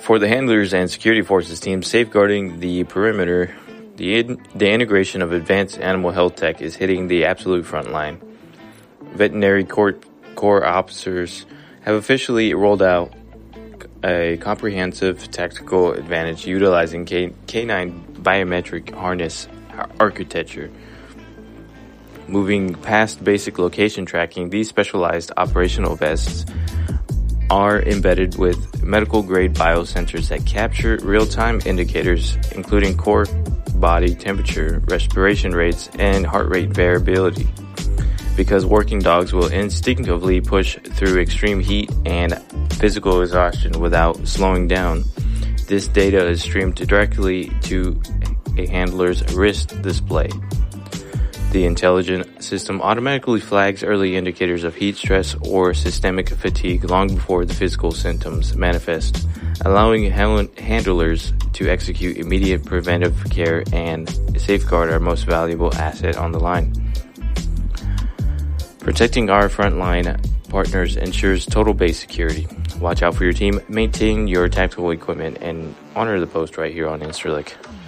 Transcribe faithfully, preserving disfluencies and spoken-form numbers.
For the handlers and security forces teams safeguarding the perimeter, the, in, the integration of advanced animal health tech is hitting the absolute front line. Veterinary court, corps officers have officially rolled out a comprehensive tactical advantage utilizing K- canine biometric harness architecture. Moving past basic location tracking, these specialized operational vests are embedded with medical-grade biosensors that capture real-time indicators, including core body temperature, respiration rates, and heart rate variability. Because working dogs will instinctively push through extreme heat and physical exhaustion without slowing down, this data is streamed directly to a handler's wrist display. The intelligent system automatically flags early indicators of heat stress or systemic fatigue long before the physical symptoms manifest, allowing handlers to execute immediate preventive care and safeguard our most valuable asset on the line. Protecting our frontline partners ensures total base security. Watch out for your team, maintain your tactical equipment, and honor the post right here on Instralic.